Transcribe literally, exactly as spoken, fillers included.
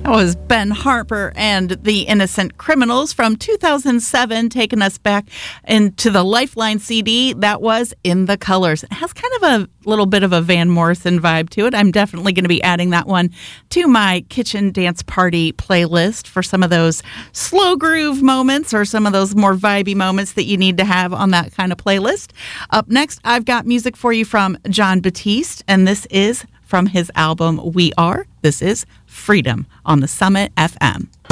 That was Ben Harper and the Innocent Criminals from two thousand seven, taking us back into the Lifeline C D. That was In the Colors. It has kind of a little bit of a Van Morrison vibe to it. I'm definitely going to be adding that one to my kitchen dance party playlist for some of those slow groove moments or some of those more vibey moments that you need to have on that kind of playlist. Up next, I've got music for you from Jon Batiste, and this is from his album We Are. This is Freedom on the Summit F M.